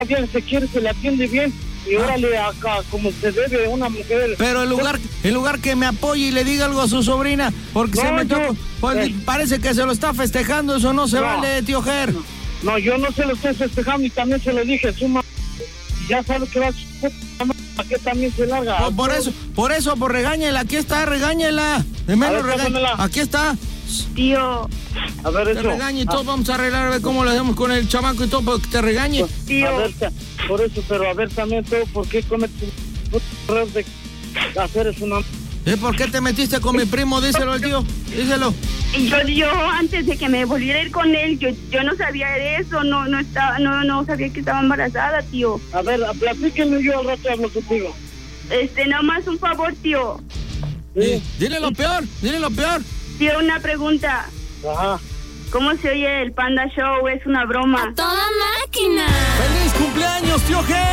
bien, se quiere, se le atiende bien. Y órale acá, como se debe una mujer. Pero en lugar que me apoye y le diga algo a su sobrina, porque No, se me tocó, pues, yo- parece que se lo está festejando, eso no se No. vale, tío Ger. No, yo no se lo estoy festejando y también se lo dije, suma. Ya sabe que va a su puta madre, ¿a qué también se larga? Por eso, pues regáñela, aquí está, regáñela. De menos A ver, pásamela. aquí está. Tío, A ver, Te eso. regañe y todo, vamos a arreglar a ver cómo lo hacemos con el chamaco y todo, para que te regañe. tío. A ver, por eso, pero a ver también todo, ¿por qué cometes un error de hacer eso una... ¿Por qué te metiste con mi primo? Díselo al tío, díselo. Y yo antes de que me volviera a ir con él, yo no sabía de eso, no sabía que estaba embarazada, tío. A ver, platíquenme, yo al rato hablo contigo. Nomás un favor, tío. Sí. Dile lo peor. Tío, una pregunta. Ajá. ¿Cómo se oye el Panda Show? Es una broma. ¡A toda máquina! ¡Feliz cumpleaños, tío Ger!